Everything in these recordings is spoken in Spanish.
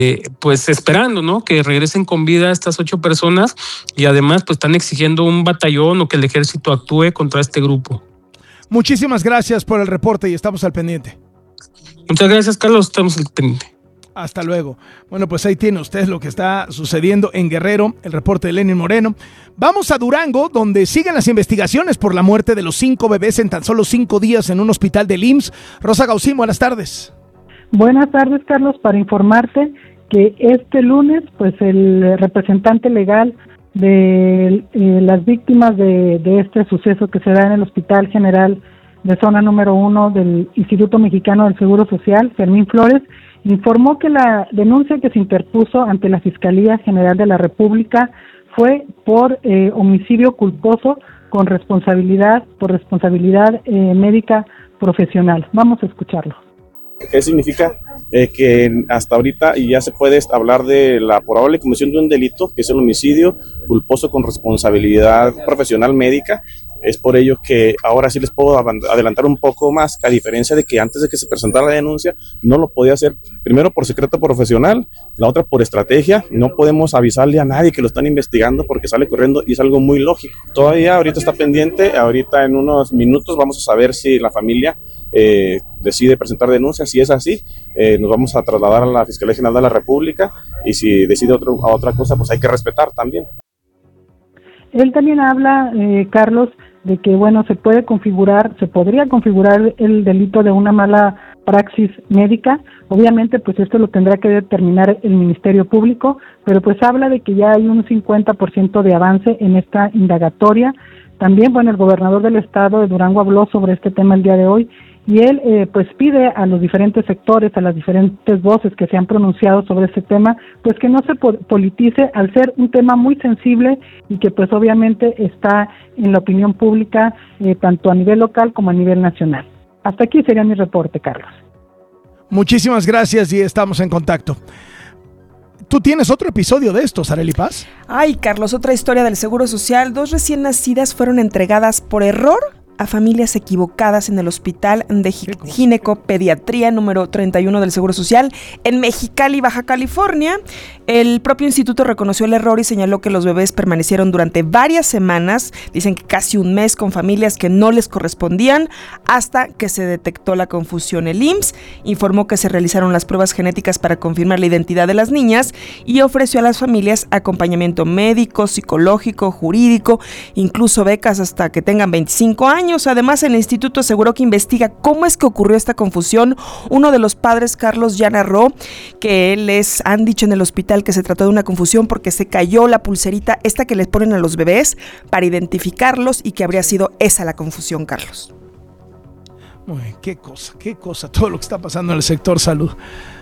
pues esperando, ¿no?, que regresen con vida estas 8 personas, y además pues están exigiendo un batallón o que el ejército actúe contra este grupo. Muchísimas gracias por el reporte y estamos al pendiente. Muchas gracias, Carlos, estamos al pendiente. Hasta luego. Bueno, pues ahí tiene usted lo que está sucediendo en Guerrero, el reporte de Lenin Moreno. Vamos a Durango, donde siguen las investigaciones por la muerte de los 5 bebés en tan solo 5 días en un hospital del IMSS. Rosa Gaucín, buenas tardes. Buenas tardes, Carlos, para informarte que este lunes, pues el representante legal de las víctimas de este suceso que se da en el Hospital General de Zona número 1 del Instituto Mexicano del Seguro Social, Fermín Flores, informó que la denuncia que se interpuso ante la Fiscalía General de la República fue por homicidio culposo por responsabilidad médica profesional. Vamos a escucharlo. ¿Qué significa? Que hasta ahorita ya se puede hablar de la probable comisión de un delito, que es el homicidio culposo con responsabilidad profesional médica. Es por ello que ahora sí les puedo adelantar un poco más, que a diferencia de que antes de que se presentara la denuncia no lo podía hacer, primero por secreto profesional, la otra por estrategia. No podemos avisarle a nadie que lo están investigando porque sale corriendo y es algo muy lógico. Todavía ahorita está pendiente, ahorita en unos minutos vamos a saber si la familia decide presentar denuncia. Si es así, nos vamos a trasladar a la Fiscalía General de la República, y si decide otra cosa, pues hay que respetar también. Él también habla, Carlos, de que se podría configurar el delito de una mala praxis médica. Obviamente, pues esto lo tendrá que determinar el Ministerio Público, pero pues habla de que ya hay un 50% de avance en esta indagatoria. También, el gobernador del estado de Durango habló sobre este tema el día de hoy, y él pues pide a los diferentes sectores, a las diferentes voces que se han pronunciado sobre este tema, pues que no se politice, al ser un tema muy sensible y que pues obviamente está en la opinión pública, tanto a nivel local como a nivel nacional. Hasta aquí sería mi reporte, Carlos. Muchísimas gracias y estamos en contacto. ¿Tú tienes otro episodio de esto, Sarely Paz? Ay, Carlos, otra historia del Seguro Social. 2 recién nacidas fueron entregadas por error a familias equivocadas en el Hospital de Ginecopediatría número 31 del Seguro Social en Mexicali, Baja California. El propio instituto reconoció el error y señaló que los bebés permanecieron durante varias semanas, dicen que casi un mes, con familias que no les correspondían, hasta que se detectó la confusión. El IMSS informó que se realizaron las pruebas genéticas para confirmar la identidad de las niñas y ofreció a las familias acompañamiento médico, psicológico, jurídico, incluso becas hasta que tengan 25 años. Además, el instituto aseguró que investiga cómo es que ocurrió esta confusión. Uno de los padres, Carlos, ya narró que les han dicho en el hospital que se trató de una confusión porque se cayó la pulserita esta que les ponen a los bebés para identificarlos, y que habría sido esa la confusión, Carlos. Uy, qué cosa, todo lo que está pasando en el sector salud.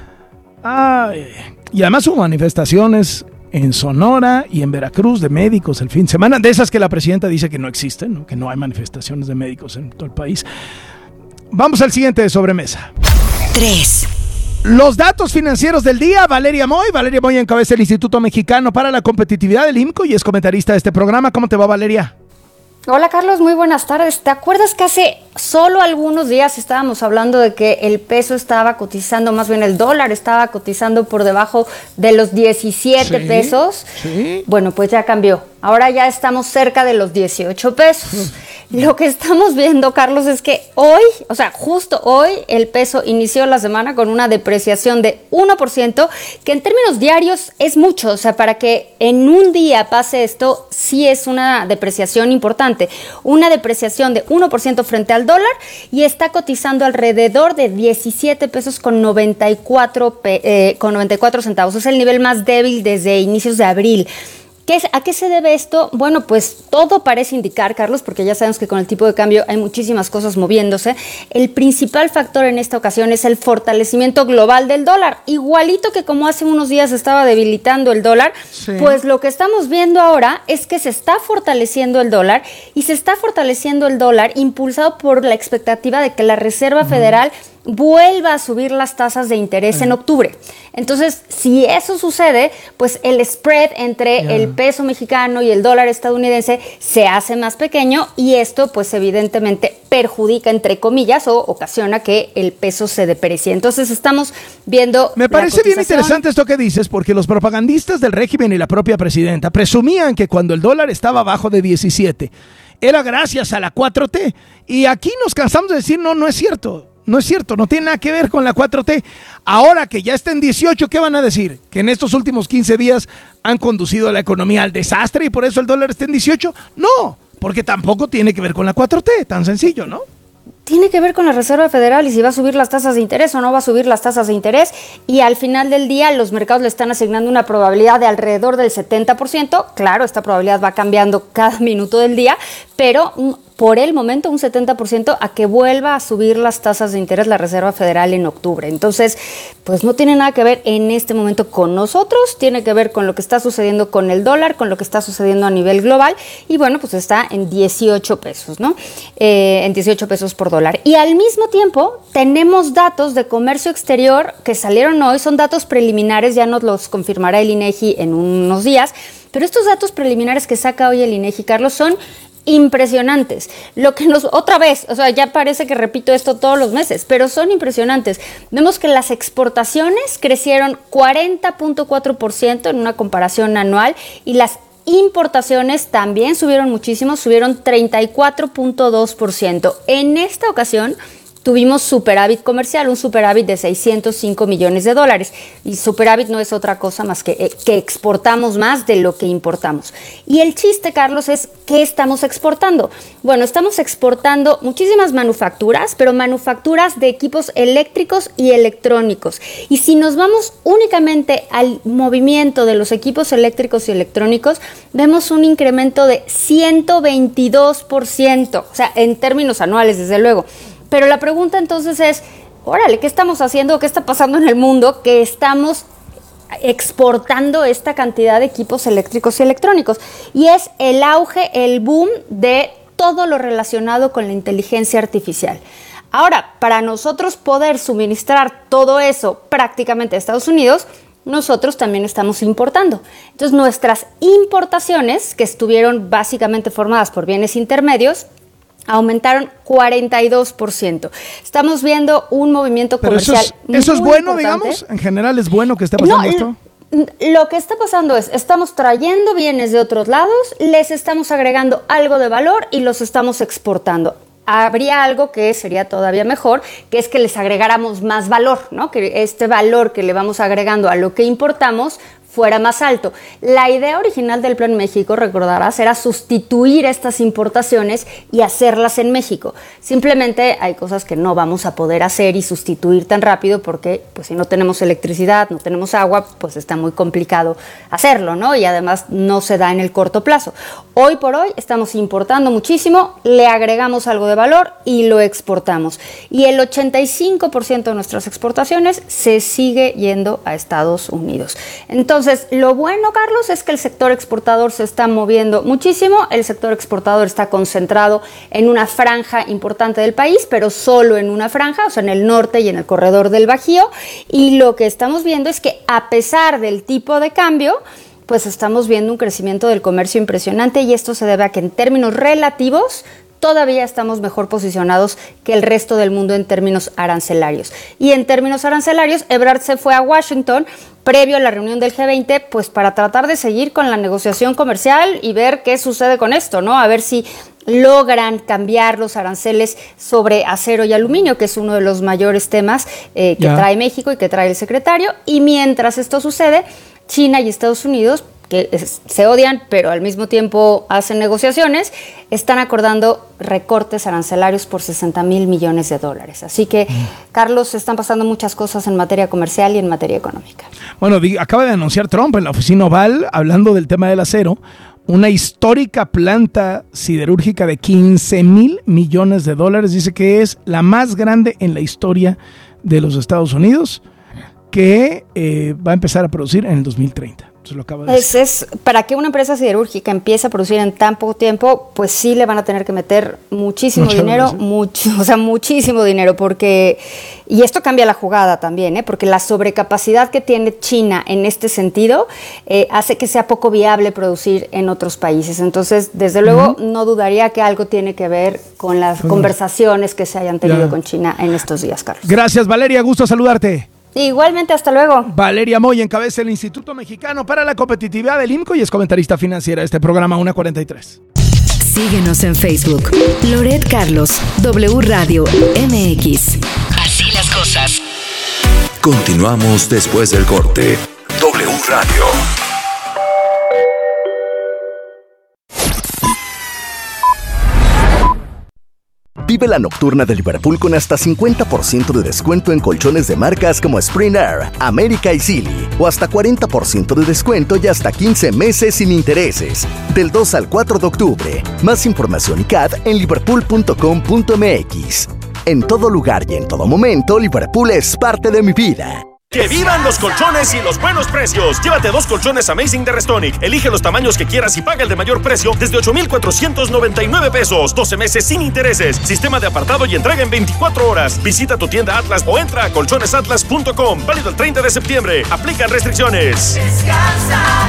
Y además hubo manifestaciones en Sonora y en Veracruz de médicos el fin de semana, de esas que la presidenta dice que no existen, ¿no? Que no hay manifestaciones de médicos en todo el país. Vamos al siguiente de sobremesa. 3. Los datos financieros del día. Valeria Moy encabeza el Instituto Mexicano para la Competitividad del IMCO y es comentarista de este programa. ¿Cómo te va, Valeria? Hola, Carlos, muy buenas tardes. ¿Te acuerdas que hace solo algunos días estábamos hablando de que el peso estaba cotizando, más bien el dólar estaba cotizando por debajo de los 17 pesos? Sí. Bueno, pues ya cambió. Ahora ya estamos cerca de los 18 pesos. Lo que estamos viendo, Carlos, es que hoy, justo hoy, el peso inició la semana con una depreciación de 1%, que en términos diarios es mucho. Para que en un día pase esto, sí es una depreciación importante. Una depreciación de 1% frente al dólar, y está cotizando alrededor de 17 pesos con 94 centavos. Es el nivel más débil desde inicios de abril. ¿A qué se debe esto? Bueno, pues todo parece indicar, Carlos, porque ya sabemos que con el tipo de cambio hay muchísimas cosas moviéndose. El principal factor en esta ocasión es el fortalecimiento global del dólar. Igualito que como hace unos días estaba debilitando el dólar, sí. Pues lo que estamos viendo ahora es que se está fortaleciendo el dólar, y se está fortaleciendo el dólar impulsado por la expectativa de que la Reserva Federal vuelva a subir las tasas de interés en octubre. Entonces, si eso sucede, pues el spread entre el peso mexicano y el dólar estadounidense se hace más pequeño y esto pues evidentemente perjudica, entre comillas, o ocasiona que el peso se deprecie. Entonces estamos viendo... Me parece bien interesante esto que dices, porque los propagandistas del régimen y la propia presidenta presumían que cuando el dólar estaba abajo de 17 era gracias a la 4T, y aquí nos cansamos de decir no es cierto. No es cierto, no tiene nada que ver con la 4T. Ahora que ya está en 18, ¿qué van a decir? ¿Que en estos últimos 15 días han conducido a la economía al desastre y por eso el dólar está en 18? No, porque tampoco tiene que ver con la 4T, tan sencillo, ¿no? Tiene que ver con la Reserva Federal y si va a subir las tasas de interés o no va a subir las tasas de interés, y al final del día los mercados le están asignando una probabilidad de alrededor del 70%. Claro, esta probabilidad va cambiando cada minuto del día, pero por el momento un 70% a que vuelva a subir las tasas de interés la Reserva Federal en octubre. Entonces, pues no tiene nada que ver en este momento con nosotros, tiene que ver con lo que está sucediendo con el dólar, con lo que está sucediendo a nivel global, y bueno, pues está en 18 pesos, ¿no? En 18 pesos por dólar. Y al mismo tiempo tenemos datos de comercio exterior que salieron hoy, son datos preliminares, ya nos los confirmará el INEGI en unos días, pero estos datos preliminares que saca hoy el INEGI, Carlos, son impresionantes. Lo que otra vez, o sea, ya parece que repito esto todos los meses, pero son impresionantes. Vemos que las exportaciones crecieron 40.4% en una comparación anual y las importaciones también subieron muchísimo, subieron 34.2%. En esta ocasión tuvimos superávit comercial, un superávit de 605 millones de dólares. Y superávit no es otra cosa más que exportamos más de lo que importamos. Y el chiste, Carlos, es ¿qué estamos exportando? Bueno, estamos exportando muchísimas manufacturas, pero manufacturas de equipos eléctricos y electrónicos. Y si nos vamos únicamente al movimiento de los equipos eléctricos y electrónicos, vemos un incremento de 122%, o sea, en términos anuales, desde luego. Pero la pregunta entonces es, órale, ¿qué estamos haciendo? ¿Qué está pasando en el mundo? Que estamos exportando esta cantidad de equipos eléctricos y electrónicos. Y es el auge, el boom de todo lo relacionado con la inteligencia artificial. Ahora, para nosotros poder suministrar todo eso prácticamente a Estados Unidos, nosotros también estamos importando. Entonces, nuestras importaciones, que estuvieron básicamente formadas por bienes intermedios, aumentaron 42%. Estamos viendo un movimiento comercial. ¿Eso es bueno, digamos? En general, ¿es bueno que esté pasando esto? Lo que está pasando es, estamos trayendo bienes de otros lados, les estamos agregando algo de valor y los estamos exportando. Habría algo que sería todavía mejor, que es que les agregáramos más valor, ¿no? Que este valor que le vamos agregando a lo que importamos fuera más alto. La idea original del Plan México, recordarás, era sustituir estas importaciones y hacerlas en México. Simplemente hay cosas que no vamos a poder hacer y sustituir tan rápido porque pues si no tenemos electricidad, no tenemos agua, pues está muy complicado hacerlo, ¿no? Y además no se da en el corto plazo. Hoy por hoy estamos importando muchísimo, le agregamos algo de valor y lo exportamos. Y el 85% de nuestras exportaciones se sigue yendo a Estados Unidos. Entonces, lo bueno, Carlos, es que el sector exportador se está moviendo muchísimo. El sector exportador está concentrado en una franja importante del país, pero solo en una franja, o sea, en el norte y en el corredor del Bajío. Y lo que estamos viendo es que a pesar del tipo de cambio, pues estamos viendo un crecimiento del comercio impresionante y esto se debe a que en términos relativos todavía estamos mejor posicionados que el resto del mundo en términos arancelarios. Y en términos arancelarios, Ebrard se fue a Washington previo a la reunión del G20, pues para tratar de seguir con la negociación comercial y ver qué sucede con esto, ¿no? A ver si logran cambiar los aranceles sobre acero y aluminio, que es uno de los mayores temas que trae México y que trae el secretario. Y mientras esto sucede, China y Estados Unidos, que se odian, pero al mismo tiempo hacen negociaciones, están acordando recortes arancelarios por 60,000 millones de dólares. Así que, Carlos, están pasando muchas cosas en materia comercial y en materia económica. Bueno, acaba de anunciar Trump en la oficina Oval, hablando del tema del acero, una histórica planta siderúrgica de 15,000 millones de dólares. Dice que es la más grande en la historia de los Estados Unidos. que va a empezar a producir en el 2030. Se lo acabo de decir. Para que una empresa siderúrgica empiece a producir en tan poco tiempo, pues sí le van a tener que meter muchísimo dinero, muchísimo dinero, porque, y esto cambia la jugada también, porque la sobrecapacidad que tiene China en este sentido hace que sea poco viable producir en otros países. Entonces, desde luego, no dudaría que algo tiene que ver con las conversaciones que se hayan tenido con China en estos días, Carlos. Gracias, Valeria, gusto saludarte. Igualmente, hasta luego. Valeria Moy encabeza el Instituto Mexicano para la Competitividad del IMCO y es comentarista financiera de este programa 1:43. Síguenos en Facebook. Loret Carlos, W Radio MX. Así las cosas. Continuamos después del corte. W Radio. Vive la nocturna de Liverpool con hasta 50% de descuento en colchones de marcas como Spring Air, América y Sealy. O hasta 40% de descuento y hasta 15 meses sin intereses. Del 2 al 4 de octubre. Más información y CAD en liverpool.com.mx. En todo lugar y en todo momento, Liverpool es parte de mi vida. ¡Que vivan los colchones y los buenos precios! Llévate 2 colchones Amazing de Restonic. Elige los tamaños que quieras y paga el de mayor precio desde 8,499 pesos. 12 meses sin intereses. Sistema de apartado y entrega en 24 horas. Visita tu tienda Atlas o entra a colchonesatlas.com. Válido el 30 de septiembre. Aplican restricciones. Descansa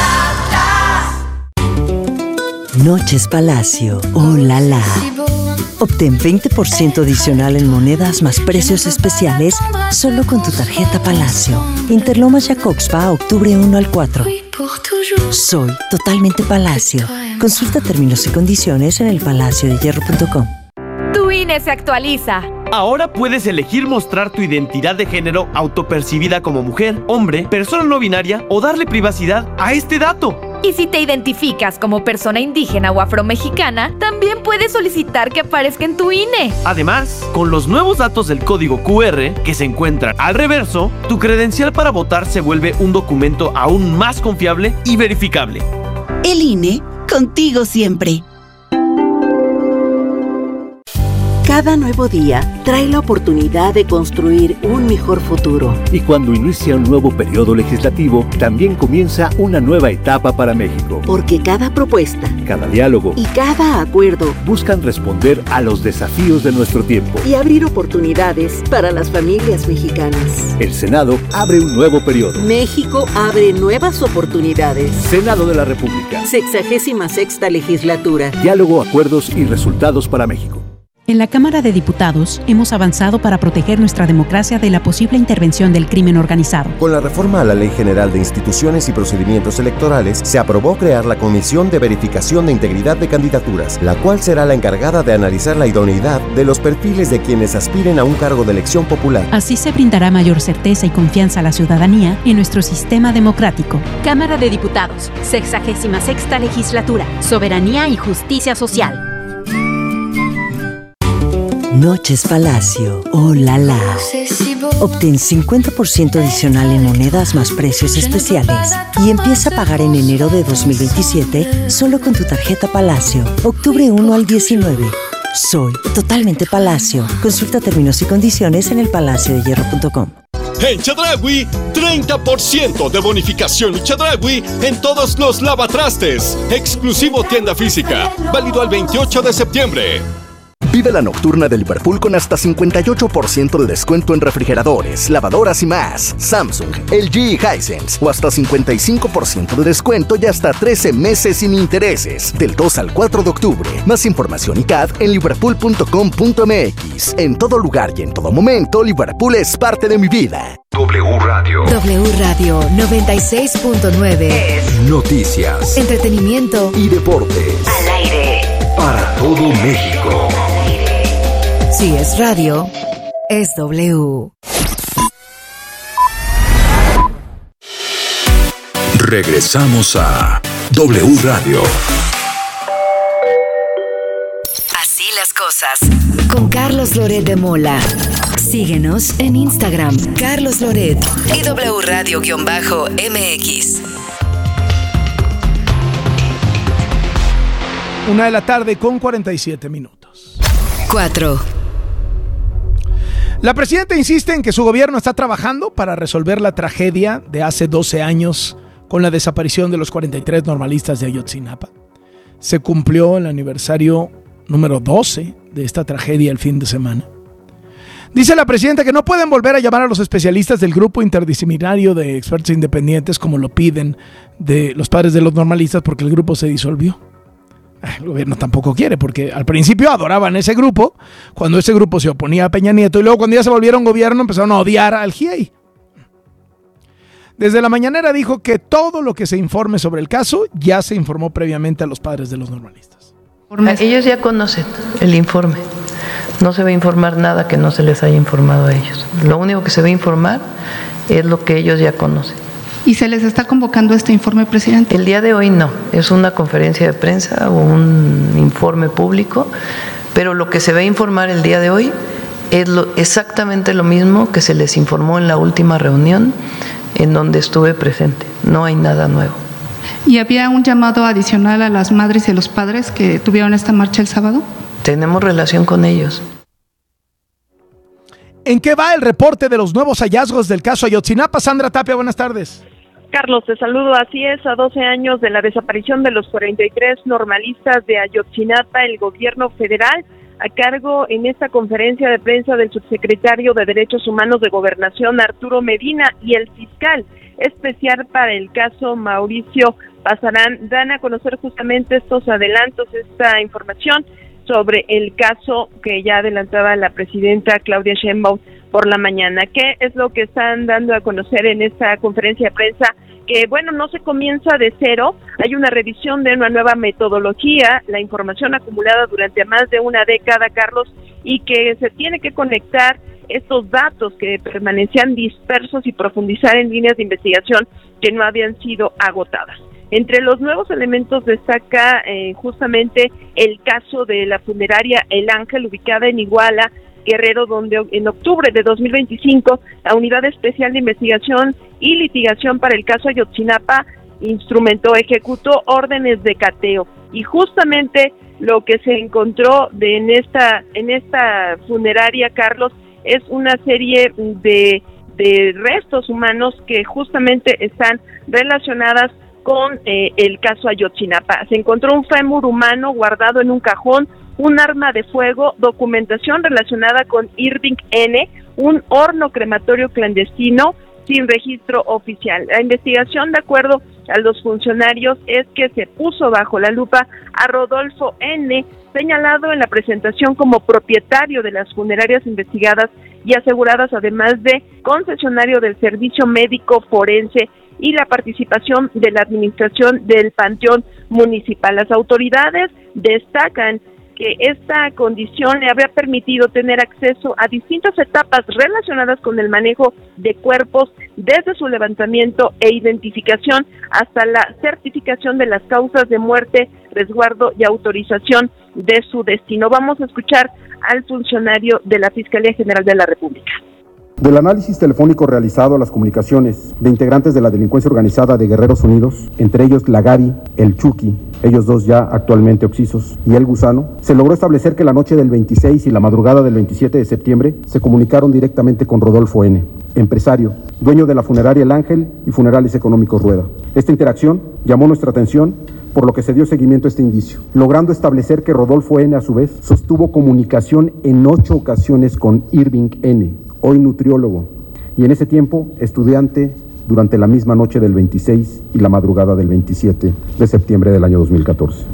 en Atlas. Noches Palacio. ¡Oh, la la! Obtén 20% adicional en monedas más precios especiales solo con tu tarjeta Palacio. Interlomas Jacobspa, octubre 1 al 4. Soy totalmente Palacio. Consulta términos y condiciones en elpalaciodehierro.com. Tu INE se actualiza. Ahora puedes elegir mostrar tu identidad de género autopercibida como mujer, hombre, persona no binaria o darle privacidad a este dato. Y si te identificas como persona indígena o afromexicana, también puedes solicitar que aparezca en tu INE. Además, con los nuevos datos del código QR que se encuentran al reverso, tu credencial para votar se vuelve un documento aún más confiable y verificable. El INE, contigo siempre. Cada nuevo día trae la oportunidad de construir un mejor futuro. Y cuando inicia un nuevo periodo legislativo, también comienza una nueva etapa para México. Porque cada propuesta, cada diálogo y cada acuerdo buscan responder a los desafíos de nuestro tiempo y abrir oportunidades para las familias mexicanas. El Senado abre un nuevo periodo. México abre nuevas oportunidades. Senado de la República. 66ª legislatura. Diálogo, acuerdos y resultados para México. En la Cámara de Diputados hemos avanzado para proteger nuestra democracia de la posible intervención del crimen organizado. Con la reforma a la Ley General de Instituciones y Procedimientos Electorales, se aprobó crear la Comisión de Verificación de Integridad de Candidaturas, la cual será la encargada de analizar la idoneidad de los perfiles de quienes aspiren a un cargo de elección popular. Así se brindará mayor certeza y confianza a la ciudadanía en nuestro sistema democrático. Cámara de Diputados, 66ª Legislatura, Soberanía y Justicia Social. Noches Palacio. ¡Oh, la la! Obtén 50% adicional en monedas más precios especiales y empieza a pagar en enero de 2027 solo con tu tarjeta Palacio. Octubre 1 al 19. Soy totalmente Palacio. Consulta términos y condiciones en elpalaciodehierro.com. En Chedraui, 30% de bonificación y Chedraui en todos los lavatrastes. Exclusivo tienda física. Válido al 28 de septiembre. Vive la nocturna de Liverpool con hasta 58% de descuento en refrigeradores, lavadoras y más. Samsung, LG y Hisense. O hasta 55% de descuento y hasta 13 meses sin intereses. Del 2 al 4 de octubre. Más información y CAD en liverpool.com.mx. En todo lugar y en todo momento, Liverpool es parte de mi vida. W Radio. W Radio 96.9. Noticias. Entretenimiento. Y deportes. Al aire. Para todo México. Si es radio, es W. Regresamos a W Radio. Así las cosas. Con Carlos Loret de Mola. Síguenos en Instagram, Carlos Loret y W Radio-MX. 1:47 p.m. 4. La presidenta insiste en que su gobierno está trabajando para resolver la tragedia de hace 12 años con la desaparición de los 43 normalistas de Ayotzinapa. Se cumplió el aniversario número 12 de esta tragedia el fin de semana. Dice la presidenta que no pueden volver a llamar a los especialistas del grupo interdisciplinario de expertos independientes como lo piden de los padres de los normalistas porque el grupo se disolvió. El gobierno tampoco quiere porque al principio adoraban ese grupo cuando ese grupo se oponía a Peña Nieto y luego cuando ya se volvieron gobierno empezaron a odiar al GIEI. Desde la mañanera dijo que todo lo que se informe sobre el caso ya se informó previamente a los padres de los normalistas. Ellos ya conocen el informe. No se va a informar nada que no se les haya informado a ellos. Lo único que se va a informar es lo que ellos ya conocen. ¿Y se les está convocando este informe, presidente? El día de hoy no, es una conferencia de prensa o un informe público, pero lo que se va a informar el día de hoy es exactamente lo mismo que se les informó en la última reunión en donde estuve presente. No hay nada nuevo. ¿Y había un llamado adicional a las madres y a los padres que tuvieron esta marcha el sábado? Tenemos relación con ellos. ¿En qué va el reporte de los nuevos hallazgos del caso Ayotzinapa? Sandra Tapia, buenas tardes. Carlos, te saludo. Así es, a 12 años de la desaparición de los 43 normalistas de Ayotzinapa, el gobierno federal, a cargo en esta conferencia de prensa del subsecretario de Derechos Humanos de Gobernación, Arturo Medina, y el fiscal especial para el caso, Mauricio Pazarán, dan a conocer justamente estos adelantos, esta información sobre el caso que ya adelantaba la presidenta Claudia Sheinbaum por la mañana. ¿Qué es lo que están dando a conocer en esta conferencia de prensa? Que bueno, no se comienza de cero, hay una revisión de una nueva metodología, la información acumulada durante más de una década, Carlos, y que se tiene que conectar estos datos que permanecían dispersos y profundizar en líneas de investigación que no habían sido agotadas. Entre los nuevos elementos destaca justamente el caso de la funeraria El Ángel, ubicada en Iguala, Guerrero, donde en octubre de 2025 la Unidad Especial de Investigación y Litigación para el caso Ayotzinapa ejecutó órdenes de cateo. Y justamente lo que se encontró en esta funeraria, Carlos, es una serie de restos humanos que justamente están relacionadas con el caso Ayotzinapa. Se encontró un fémur humano guardado en un cajón, un arma de fuego, documentación relacionada con Irving N., un horno crematorio clandestino sin registro oficial. La investigación, de acuerdo a los funcionarios, es que se puso bajo la lupa a Rodolfo N., señalado en la presentación como propietario de las funerarias investigadas y aseguradas, además de concesionario del servicio médico forense y la participación de la administración del Panteón Municipal. Las autoridades destacan que esta condición le habría permitido tener acceso a distintas etapas relacionadas con el manejo de cuerpos, desde su levantamiento e identificación hasta la certificación de las causas de muerte, resguardo y autorización de su destino. Vamos a escuchar al funcionario de la Fiscalía General de la República. Del análisis telefónico realizado a las comunicaciones de integrantes de la delincuencia organizada de Guerreros Unidos, entre ellos la Gaby, el Chucky, ellos dos ya actualmente occisos, y el Gusano, se logró establecer que la noche del 26 y la madrugada del 27 de septiembre se comunicaron directamente con Rodolfo N., empresario, dueño de la funeraria El Ángel y Funerales Económicos Rueda. Esta interacción llamó nuestra atención, por lo que se dio seguimiento a este indicio, logrando establecer que Rodolfo N., a su vez, sostuvo comunicación en 8 ocasiones con Irving N., hoy nutriólogo, y en ese tiempo estudiante durante la misma noche del 26 y la madrugada del 27 de septiembre del año 2014.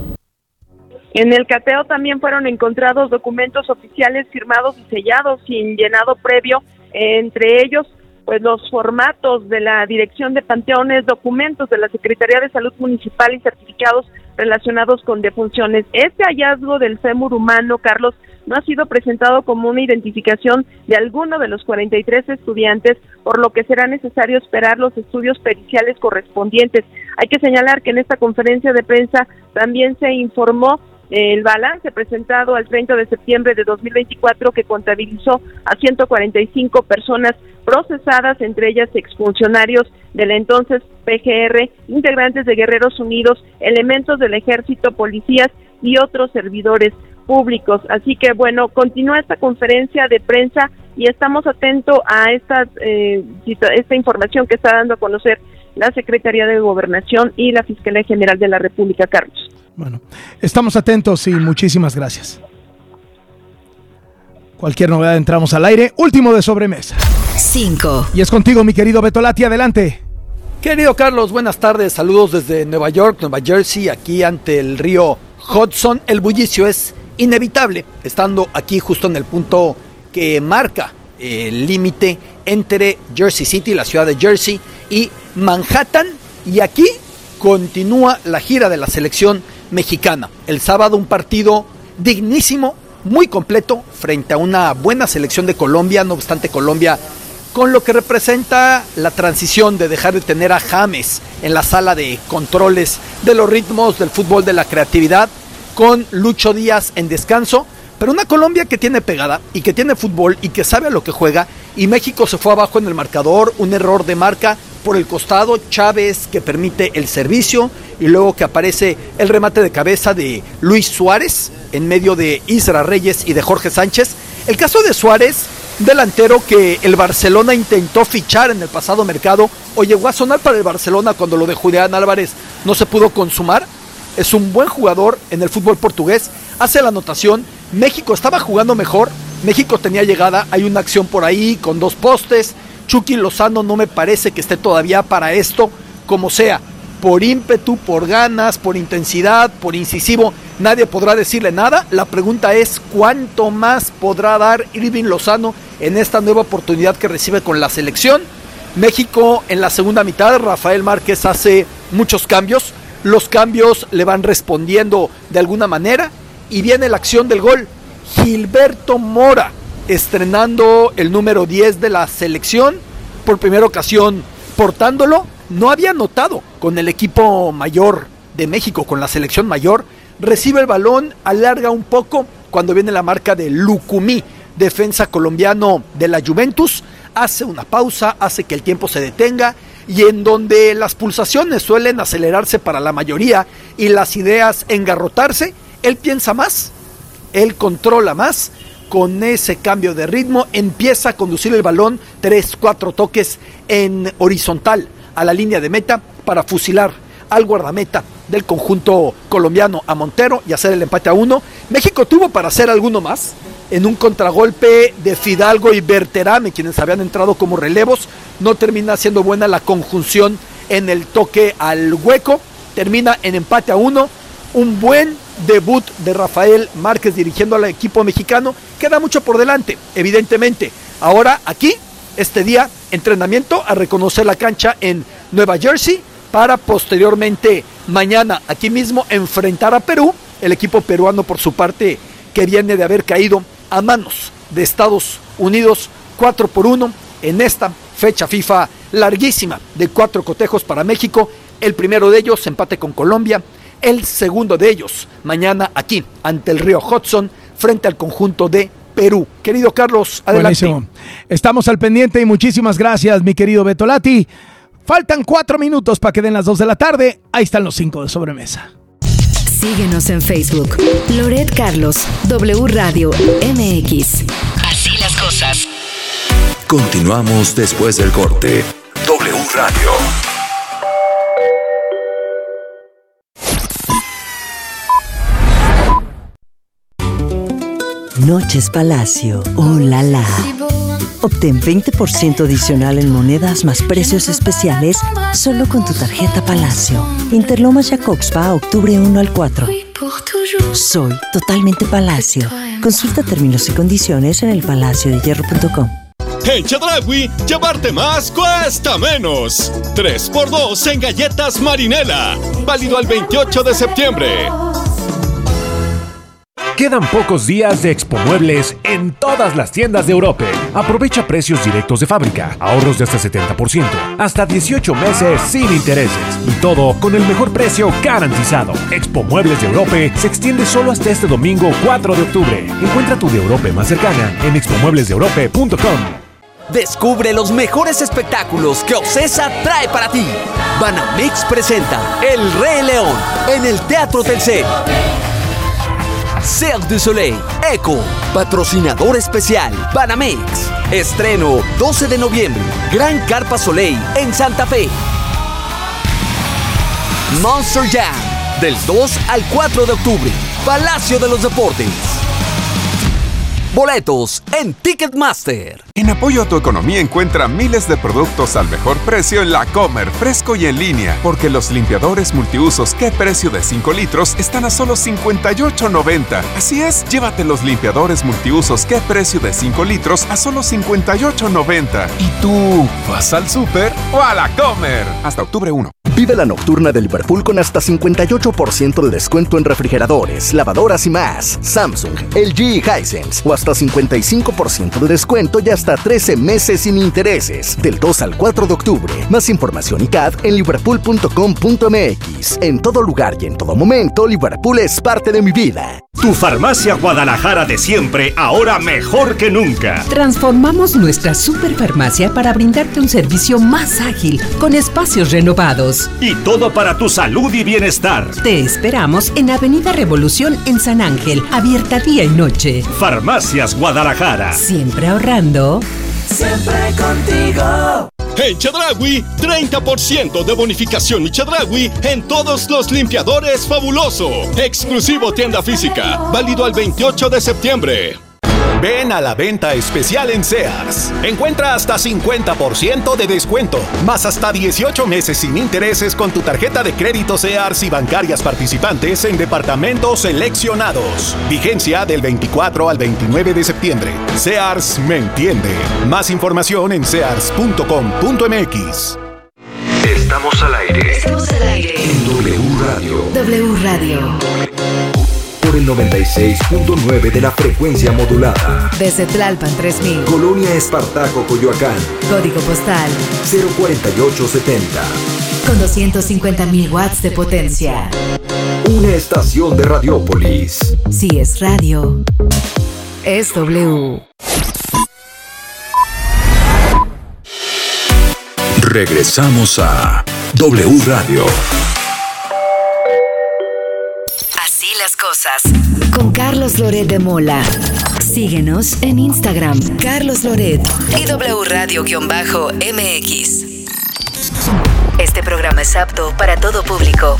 En el cateo también fueron encontrados documentos oficiales firmados y sellados sin llenado previo, entre ellos pues los formatos de la Dirección de Panteones, documentos de la Secretaría de Salud Municipal y certificados relacionados con defunciones. Este hallazgo del fémur humano, Carlos, no ha sido presentado como una identificación de alguno de los 43 estudiantes, por lo que será necesario esperar los estudios periciales correspondientes. Hay que señalar que en esta conferencia de prensa también se informó el balance presentado al 30 de septiembre de 2024 que contabilizó a 145 personas procesadas, entre ellas exfuncionarios de la entonces PGR, integrantes de Guerreros Unidos, elementos del Ejército, policías y otros servidores públicos. Así que bueno, continúa esta conferencia de prensa y estamos atentos a esta información que está dando a conocer la Secretaría de Gobernación y la Fiscalía General de la República, Carlos. Bueno, estamos atentos y muchísimas gracias. Cualquier novedad entramos al aire. Último de sobremesa. 5. Y es contigo, mi querido Betolati, adelante. Querido Carlos, buenas tardes, saludos desde Nueva York, Nueva Jersey, aquí ante el río Hudson. El bullicio es inevitable, estando aquí justo en el punto que marca el límite entre Jersey City, la ciudad de Jersey, y Manhattan, y aquí continúa la gira de la selección mexicana. El sábado un partido dignísimo, muy completo, frente a una buena selección de Colombia, no obstante Colombia, con lo que representa la transición de dejar de tener a James en la sala de controles de los ritmos del fútbol, de la creatividad, con Lucho Díaz en descanso, pero una Colombia que tiene pegada y que tiene fútbol y que sabe a lo que juega, y México se fue abajo en el marcador, un error de marca por el costado, Chávez que permite el servicio, y luego que aparece el remate de cabeza de Luis Suárez en medio de Isra Reyes y de Jorge Sánchez. El caso de Suárez, delantero que el Barcelona intentó fichar en el pasado mercado, o llegó a sonar para el Barcelona cuando lo de Julián Álvarez no se pudo consumar. Es un buen jugador en el fútbol portugués, hace la anotación. México estaba jugando mejor, México tenía llegada, hay una acción por ahí con 2 postes. Chucky Lozano no me parece que esté todavía para esto, como sea, por ímpetu, por ganas, por intensidad, por incisivo, nadie podrá decirle nada. La pregunta es ¿cuánto más podrá dar Irving Lozano en esta nueva oportunidad que recibe con la selección? México en la segunda mitad, Rafael Márquez hace muchos cambios, los cambios le van respondiendo de alguna manera, y viene la acción del gol. Gilberto Mora, estrenando el número 10 de la selección, por primera ocasión portándolo. No había anotado con el equipo mayor de México, con la selección mayor. Recibe el balón, alarga un poco cuando viene la marca de Lucumí, defensa colombiano de la Juventus. Hace una pausa, hace que el tiempo se detenga, y en donde las pulsaciones suelen acelerarse para la mayoría y las ideas engarrotarse, él piensa más, él controla más. Con ese cambio de ritmo empieza a conducir el balón 3-4 toques en horizontal a la línea de meta para fusilar al guardameta del conjunto colombiano, a Montero, y hacer el empate a 1. México tuvo para hacer alguno más en un contragolpe de Fidalgo y Berterame, quienes habían entrado como relevos. No termina siendo buena la conjunción en el toque al hueco, termina en empate a 1. Un buen debut de Rafael Márquez dirigiendo al equipo mexicano. Queda mucho por delante, evidentemente. Ahora aquí, este día, entrenamiento a reconocer la cancha en Nueva Jersey, para posteriormente mañana aquí mismo enfrentar a Perú, el equipo peruano por su parte que viene de haber caído a manos de Estados Unidos 4-1 en esta fecha FIFA larguísima de 4 cotejos para México. El primero de ellos empate con Colombia, el segundo de ellos mañana aquí ante el río Hudson frente al conjunto de Perú. Querido Carlos, adelante. Buenísimo. Estamos al pendiente y muchísimas gracias, mi querido Betolati. Faltan 4 minutos para que den las 2 de la tarde. Ahí están los 5 de sobremesa. Síguenos en Facebook. Loret Carlos, W Radio MX. Así las cosas. Continuamos después del corte. W Radio. Noches Palacio. Oh, la la. Obtén 20% adicional en monedas más precios especiales solo con tu tarjeta Palacio. Interlomas Jacobspa, octubre 1 al 4. Soy totalmente Palacio. Consulta términos y condiciones en elpalaciodehierro.com. En Chedraui, llevarte más cuesta menos. 3x2 en galletas Marinela. Válido al 28 de septiembre. Quedan pocos días de Expo Muebles en todas las tiendas de Europe. Aprovecha precios directos de fábrica, ahorros de hasta 70%, hasta 18 meses sin intereses y todo con el mejor precio garantizado. Expo Muebles de Europe se extiende solo hasta este domingo 4 de octubre. Encuentra tu de Europe más cercana en expomueblesdeeurope.com. Descubre los mejores espectáculos que Ocesa trae para ti. Banamex presenta El Rey León en el Teatro Telcel. Cirque du Soleil, Eco, patrocinador especial, Banamex. Estreno 12 de noviembre. Gran Carpa Soleil en Santa Fe. Monster Jam del 2 al 4 de octubre. Palacio de los Deportes. Boletos en Ticketmaster. En apoyo a tu economía encuentra miles de productos al mejor precio en La Comer, fresco y en línea. Porque los limpiadores multiusos ¿Qué precio de 5 litros? Están a solo $58.90. Así es, llévate los limpiadores multiusos ¿Qué precio de 5 litros? A solo $58.90. ¿Y tú vas al súper o a La Comer? Hasta octubre 1. Vive la nocturna de Liverpool con hasta 58% de descuento en refrigeradores, lavadoras y más. Samsung, LG y Hisense. O hasta 55% de descuento y hasta 13 meses sin intereses. Del 2 al 4 de octubre. Más información y CAD en liverpool.com.mx. En todo lugar y en todo momento, Liverpool es parte de mi vida. Tu Farmacia Guadalajara de siempre, ahora mejor que nunca. Transformamos nuestra superfarmacia para brindarte un servicio más ágil, con espacios renovados. Y todo para tu salud y bienestar. Te esperamos en Avenida Revolución en San Ángel, abierta día y noche. Farmacias Guadalajara. Siempre ahorrando. Siempre contigo. En Chedraui, 30% de bonificación y Chedraui en todos los limpiadores fabuloso. Exclusivo tienda física, válido al 28 de septiembre. Ven a la venta especial en Sears. Encuentra hasta 50% de descuento, más hasta 18 meses sin intereses con tu tarjeta de crédito Sears y bancarias participantes en departamentos seleccionados. Vigencia del 24 al 29 de septiembre. Sears me entiende. Más información en sears.com.mx. Estamos al aire. Estamos al aire. En W Radio. W Radio. Por el 96.9 de la frecuencia modulada. Desde Tlalpan 3000. Colonia Espartaco, Coyoacán. Código postal 04870. Con 250.000 watts de potencia. Una estación de Radiópolis. Si es radio, es W. Regresamos a W Radio. Así las cosas. Con Carlos Loret de Mola. Síguenos en Instagram, Carlos Loret y W Radio-MX. Este programa es apto para todo público.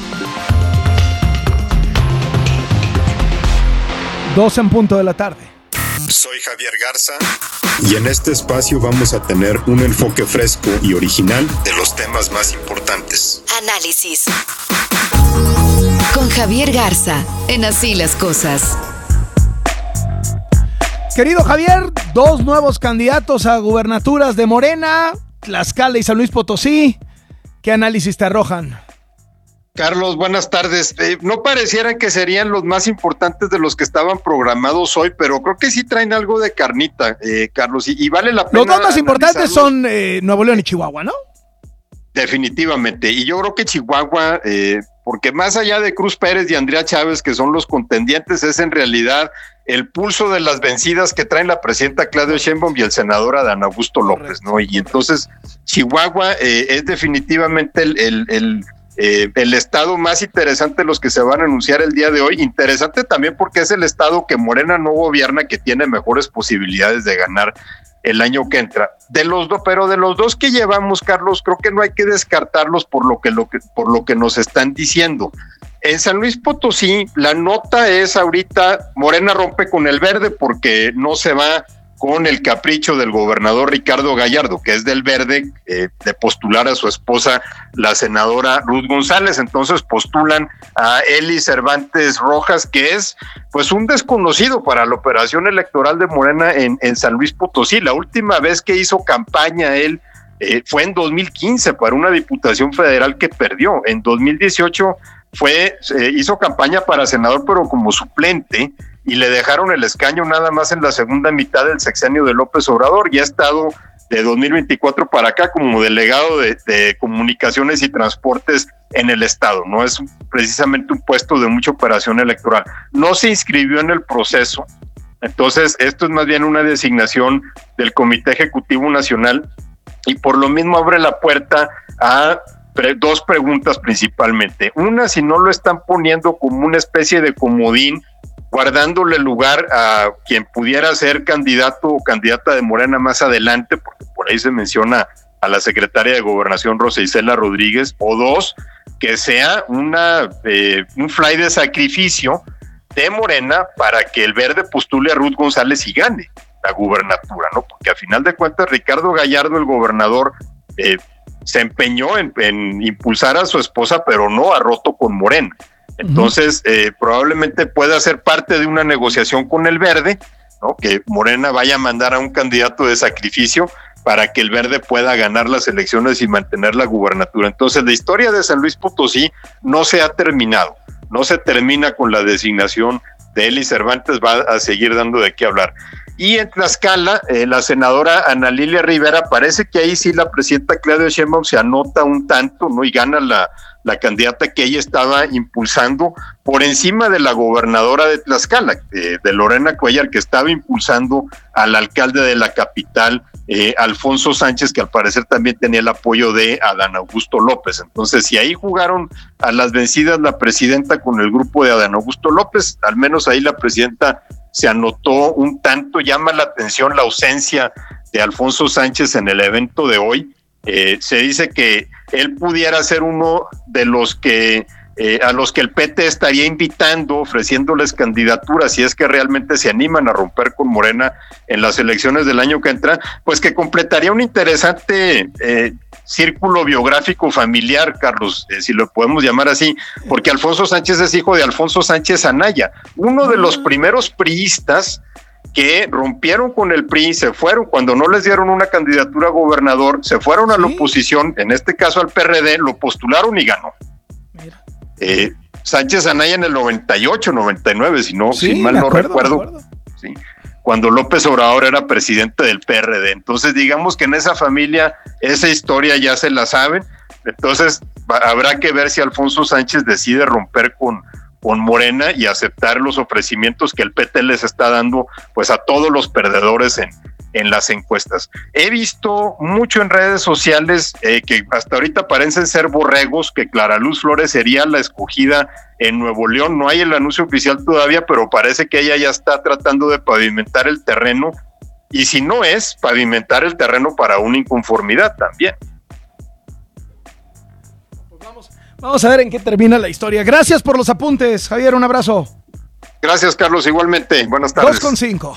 12 en punto de la tarde. Soy Javier Garza y en este espacio vamos a tener un enfoque fresco y original de los temas más importantes. Análisis. Con Javier Garza, en Así las Cosas. Querido Javier, 2 nuevos candidatos a gubernaturas de Morena, Tlaxcala y San Luis Potosí. ¿Qué análisis te arrojan? Carlos, buenas tardes. No parecieran que serían los más importantes de los que estaban programados hoy, pero creo que sí traen algo de carnita, Carlos, y vale la pena. Los 2 más importantes son Nuevo León y Chihuahua, ¿no? Definitivamente, y yo creo que Chihuahua, porque más allá de Cruz Pérez y Andrea Chávez, que son los contendientes, es en realidad el pulso de las vencidas que traen la presidenta Claudia Sheinbaum y el senador Adán Augusto López, ¿no? Y entonces Chihuahua es definitivamente el estado más interesante de los que se van a anunciar el día de hoy. Interesante también porque es el estado que Morena no gobierna, que tiene mejores posibilidades de ganar el año que entra. Pero de los 2 que llevamos, Carlos, creo que no hay que descartarlos por lo que nos están diciendo. En San Luis Potosí, la nota es ahorita, Morena rompe con el verde porque no se va con el capricho del gobernador Ricardo Gallardo, que es del Verde, de postular a su esposa, la senadora Ruth González. Entonces postulan a Eli Cervantes Rojas, que es pues un desconocido para la operación electoral de Morena en San Luis Potosí. La última vez que hizo campaña él fue en 2015 para una diputación federal que perdió. En 2018 hizo campaña para senador, pero como suplente, y le dejaron el escaño nada más en la segunda mitad del sexenio de López Obrador, y ha estado de 2024 para acá como delegado de comunicaciones y transportes en el estado. No es precisamente un puesto de mucha operación electoral. No se inscribió en el proceso, entonces esto es más bien una designación del Comité Ejecutivo Nacional, y por lo mismo abre la puerta a 2 preguntas principalmente. Una, si no lo están poniendo como una especie de comodín guardándole lugar a quien pudiera ser candidato o candidata de Morena más adelante, porque por ahí se menciona a la secretaria de Gobernación Rosa Isela Rodríguez, o dos, que sea un fly de sacrificio de Morena para que el Verde postule a Ruth González y gane la gubernatura, ¿no? Porque a final de cuentas Ricardo Gallardo, el gobernador, se empeñó en impulsar a su esposa, pero no ha roto con Morena. Entonces, probablemente pueda ser parte de una negociación con el Verde, ¿no? Que Morena vaya a mandar a un candidato de sacrificio para que el Verde pueda ganar las elecciones y mantener la gubernatura. Entonces, la historia de San Luis Potosí no se ha terminado, no se termina con la designación de Eli Cervantes, va a seguir dando de qué hablar. Y en Tlaxcala, la senadora Ana Lilia Rivera, parece que ahí sí la presidenta Claudia Sheinbaum se anota un tanto, ¿no? Y gana la candidata que ella estaba impulsando por encima de la gobernadora de Tlaxcala, de Lorena Cuellar, que estaba impulsando al alcalde de la capital, Alfonso Sánchez, que al parecer también tenía el apoyo de Adán Augusto López. Entonces, si ahí jugaron a las vencidas la presidenta con el grupo de Adán Augusto López, al menos ahí la presidenta se anotó un tanto. Llama la atención la ausencia de Alfonso Sánchez en el evento de hoy. Se dice que él pudiera ser uno de los que a los que el PT estaría invitando, ofreciéndoles candidaturas, si es que realmente se animan a romper con Morena en las elecciones del año que entra, pues que completaría un interesante círculo biográfico familiar, Carlos, si lo podemos llamar así, porque Alfonso Sánchez es hijo de Alfonso Sánchez Anaya, uno de los primeros priistas que rompieron con el PRI, se fueron, cuando no les dieron una candidatura a gobernador, se fueron a la oposición, en este caso al PRD, lo postularon y ganó. Sánchez Anaya en el 98, 99, si mal no recuerdo, sí, cuando López Obrador era presidente del PRD. Entonces, digamos que en esa familia, esa historia ya se la saben. Entonces, habrá que ver si Alfonso Sánchez decide romper con Morena y aceptar los ofrecimientos que el PT les está dando, pues a todos los perdedores en las encuestas. He visto mucho en redes sociales que hasta ahorita parecen ser borregos, que Clara Luz Flores sería la escogida en Nuevo León. No hay el anuncio oficial todavía, pero parece que ella ya está tratando de pavimentar el terreno, y si no es, pavimentar el terreno para una inconformidad también. Vamos a ver en qué termina la historia. Gracias por los apuntes, Javier, un abrazo. Gracias, Carlos, igualmente. Buenas tardes. 2:5.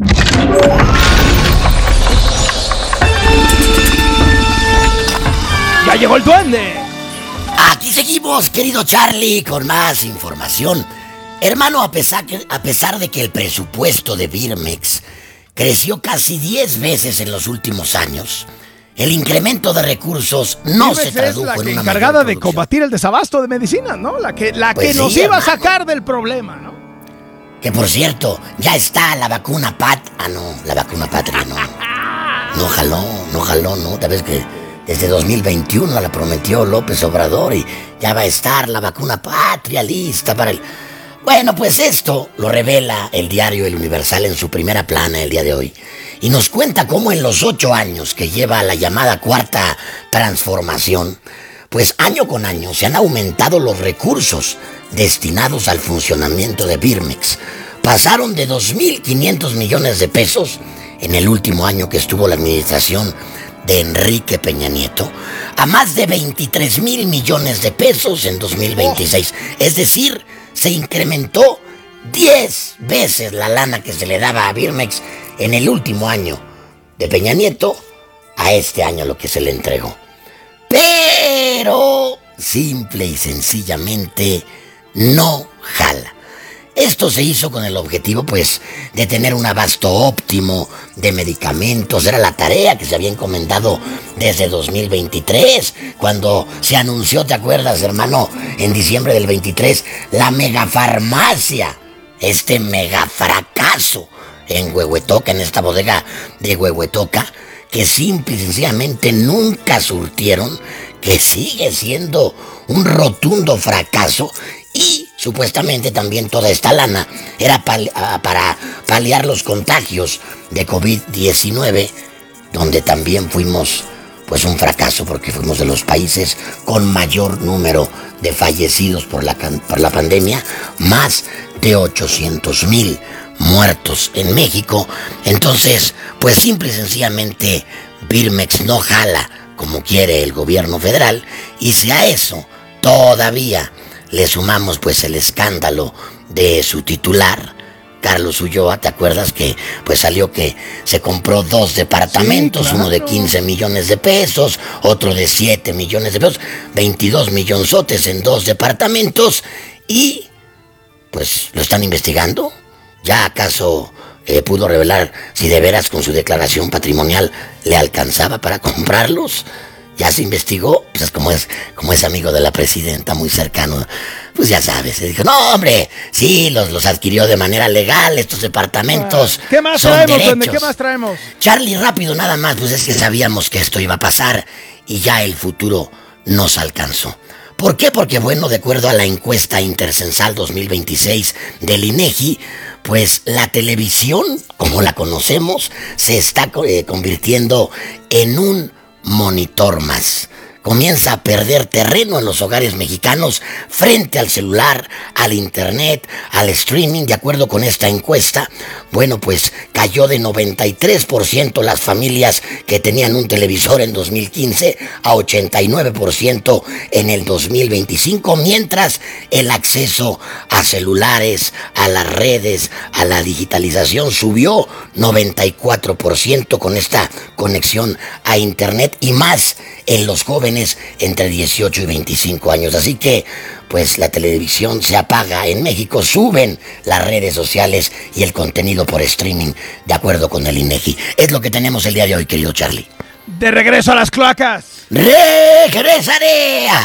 ¡Ya llegó el duende! Aquí seguimos, querido Charlie, con más información. Hermano, a pesar de que el presupuesto de Birmex creció casi 10 veces en los últimos años, el incremento de recursos no se tradujo en una encargada de combatir el desabasto de medicinas, ¿no? La que nos iba a sacar del problema, ¿no? Que por cierto, ya está la vacuna la vacuna Patria no. No jaló, ¿no? Tal vez que desde 2021 la prometió López Obrador y ya va a estar la vacuna Patria lista para el... Bueno, pues esto lo revela el diario El Universal en su primera plana el día de hoy. Y nos cuenta cómo en los 8 años que lleva la llamada cuarta transformación, pues año con año se han aumentado los recursos destinados al funcionamiento de Birmex. Pasaron de 2.500 millones de pesos en el último año que estuvo la administración de Enrique Peña Nieto a más de 23,000 millones de pesos en 2026. Es decir, se incrementó 10 veces la lana que se le daba a Birmex en el último año de Peña Nieto a este año lo que se le entregó. Pero simple y sencillamente no jala. Esto se hizo con el objetivo, pues, de tener un abasto óptimo de medicamentos. Era la tarea que se había encomendado desde 2023, cuando se anunció, ¿te acuerdas, hermano? En diciembre del 23, la megafarmacia, este megafracaso en Huehuetoca, en esta bodega de Huehuetoca, que simple y sencillamente nunca surtieron, que sigue siendo un rotundo fracaso. Y supuestamente también toda esta lana era para paliar los contagios de COVID-19, donde también fuimos pues un fracaso, porque fuimos de los países con mayor número de fallecidos por la pandemia, más de 800,000 muertos en México. Entonces, pues simple y sencillamente Birmex no jala como quiere el gobierno federal, y si a eso todavía le sumamos pues el escándalo de su titular, Carlos Ulloa, ¿te acuerdas que pues salió que se compró 2 departamentos, sí, claro, uno de 15 millones de pesos, otro de 7 millones de pesos, 22 millonzotes en 2 departamentos, y pues lo están investigando? ¿Ya acaso pudo revelar si de veras con su declaración patrimonial le alcanzaba para comprarlos? Ya se investigó, pues como es amigo de la presidenta, muy cercano, pues ya sabes, se dijo, no hombre, sí, los adquirió de manera legal, estos departamentos. ¿Qué más son traemos, derechos. Duende? ¿Qué más traemos? Charlie, rápido nada más, pues es que sabíamos que esto iba a pasar y ya el futuro nos alcanzó. ¿Por qué? Porque bueno, de acuerdo a la encuesta intercensal 2026 del INEGI, pues la televisión, como la conocemos, se está convirtiendo en un monitor más. Comienza a perder terreno en los hogares mexicanos frente al celular, al internet, al streaming. De acuerdo con esta encuesta, bueno, pues cayó de 93% las familias que tenían un televisor en 2015 a 89% en el 2025, mientras el acceso a celulares, a las redes, a la digitalización subió 94% con esta conexión a internet, y más en los jóvenes entre 18 y 25 años. Así que, pues la televisión se apaga en México, suben las redes sociales y el contenido por streaming, de acuerdo con el INEGI. Es lo que tenemos el día de hoy, querido Charlie. De regreso a las cloacas. ¡Regresaré!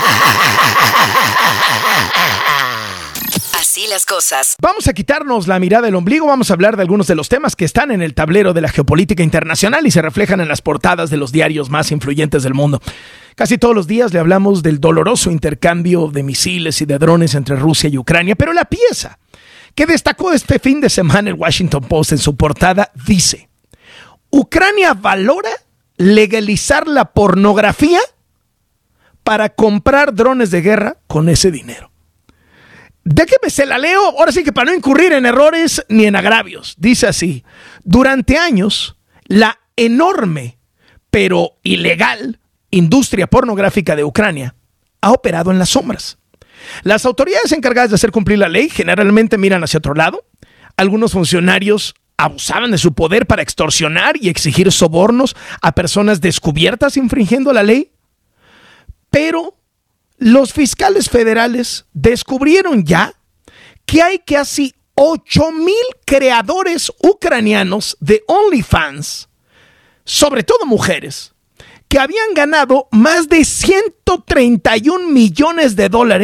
Así las cosas. Vamos a quitarnos la mirada del ombligo, vamos a hablar de algunos de los temas que están en el tablero de la geopolítica internacional y se reflejan en las portadas de los diarios más influyentes del mundo. Casi todos los días le hablamos del doloroso intercambio de misiles y de drones entre Rusia y Ucrania, pero la pieza que destacó este fin de semana el Washington Post en su portada dice: Ucrania valora legalizar la pornografía para comprar drones de guerra con ese dinero. Déjeme se la leo, ahora sí que para no incurrir en errores ni en agravios. Dice así: durante años, la enorme pero ilegal industria pornográfica de Ucrania ha operado en las sombras. Las autoridades encargadas de hacer cumplir la ley generalmente miran hacia otro lado. Algunos funcionarios abusaban de su poder para extorsionar y exigir sobornos a personas descubiertas infringiendo la ley. Pero los fiscales federales descubrieron ya que hay casi 8,000 creadores ucranianos de OnlyFans, sobre todo mujeres, que habían ganado más de $131 millones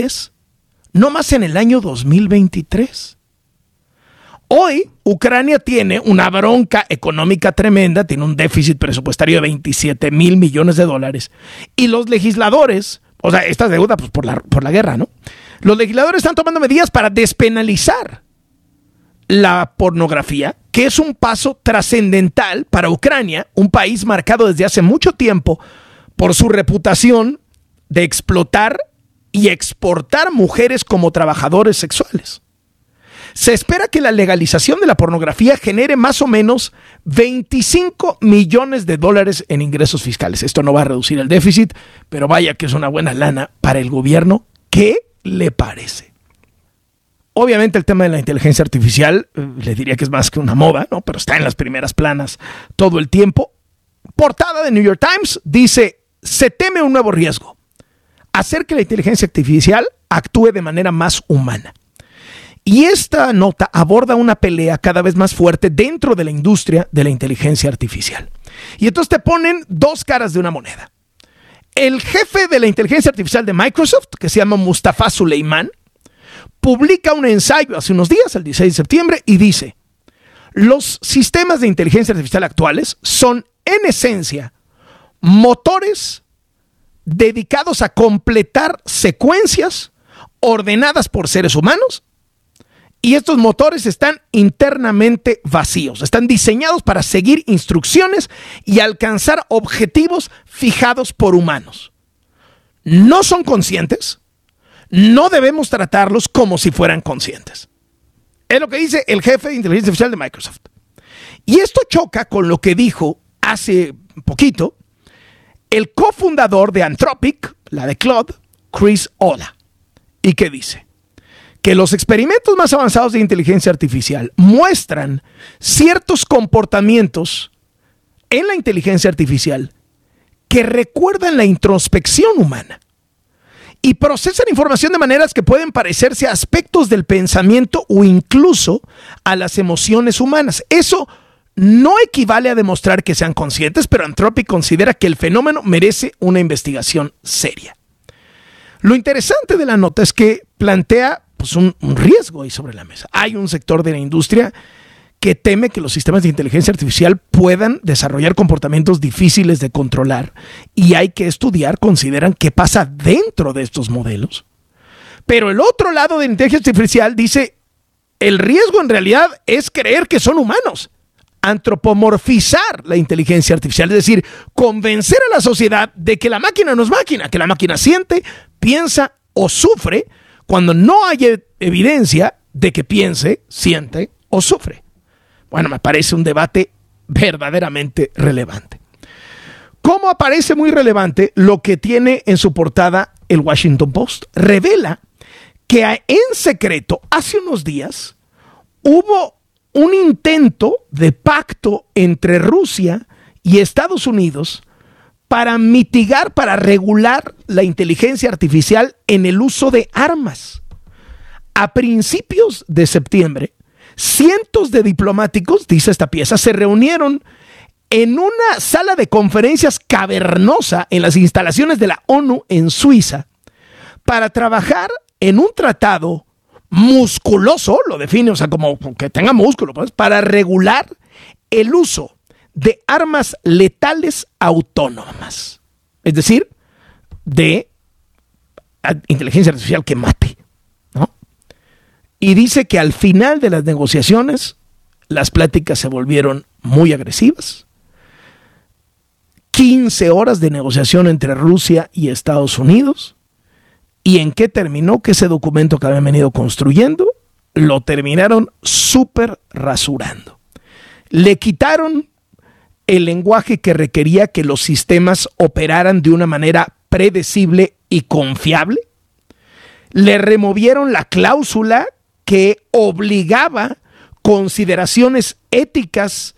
no más en el año 2023. Hoy, Ucrania tiene una bronca económica tremenda, tiene un déficit presupuestario de $27,000 millones, y los legisladores, o sea, esta deuda pues, por la guerra, ¿no? Los legisladores están tomando medidas para despenalizar la pornografía, que es un paso trascendental para Ucrania, un país marcado desde hace mucho tiempo por su reputación de explotar y exportar mujeres como trabajadores sexuales. Se espera que la legalización de la pornografía genere más o menos $25 millones en ingresos fiscales. Esto no va a reducir el déficit, pero vaya que es una buena lana para el gobierno. ¿Qué le parece? Obviamente el tema de la inteligencia artificial, les diría que es más que una moda, ¿no? Pero está en las primeras planas todo el tiempo. Portada de New York Times dice: se teme un nuevo riesgo, hacer que la inteligencia artificial actúe de manera más humana. Y esta nota aborda una pelea cada vez más fuerte dentro de la industria de la inteligencia artificial. Y entonces te ponen dos caras de una moneda. El jefe de la inteligencia artificial de Microsoft, que se llama Mustafa Suleyman, publica un ensayo hace unos días, el 16 de septiembre, y dice: los sistemas de inteligencia artificial actuales son, en esencia, motores dedicados a completar secuencias ordenadas por seres humanos, y estos motores están internamente vacíos, están diseñados para seguir instrucciones y alcanzar objetivos fijados por humanos. No son conscientes, no debemos tratarlos como si fueran conscientes. Es lo que dice el jefe de inteligencia artificial de Microsoft. Y esto choca con lo que dijo hace poquito el cofundador de Anthropic, la de Claude, Chris Olah. ¿Y qué dice? Que los experimentos más avanzados de inteligencia artificial muestran ciertos comportamientos en la inteligencia artificial que recuerdan la introspección humana y procesan información de maneras que pueden parecerse a aspectos del pensamiento o incluso a las emociones humanas. Eso no equivale a demostrar que sean conscientes, pero Anthropic considera que el fenómeno merece una investigación seria. Lo interesante de la nota es que plantea pues, un riesgo ahí sobre la mesa. Hay un sector de la industria que teme que los sistemas de inteligencia artificial puedan desarrollar comportamientos difíciles de controlar y hay que estudiar, consideran qué pasa dentro de estos modelos. Pero el otro lado de la inteligencia artificial dice, el riesgo en realidad es creer que son humanos. Antropomorfizar la inteligencia artificial, es decir, convencer a la sociedad de que la máquina no es máquina, que la máquina siente, piensa o sufre cuando no hay evidencia de que piense, siente o sufre. Bueno, me parece un debate verdaderamente relevante. ¿Cómo aparece muy relevante lo que tiene en su portada el Washington Post? Revela que en secreto, hace unos días, hubo un intento de pacto entre Rusia y Estados Unidos para mitigar, para regular la inteligencia artificial en el uso de armas. A principios de septiembre, cientos de diplomáticos, dice esta pieza, se reunieron en una sala de conferencias cavernosa en las instalaciones de la ONU en Suiza para trabajar en un tratado musculoso, lo define, o sea, como que tenga músculo, pues, para regular el uso de armas letales autónomas. Es decir, de inteligencia artificial que mate, ¿no? Y dice que al final de las negociaciones, las pláticas se volvieron muy agresivas. 15 horas de negociación entre Rusia y Estados Unidos. ¿Y en qué terminó? Que ese documento que habían venido construyendo, lo terminaron súper rasurando. Le quitaron el lenguaje que requería que los sistemas operaran de una manera predecible y confiable. Le removieron la cláusula que obligaba consideraciones éticas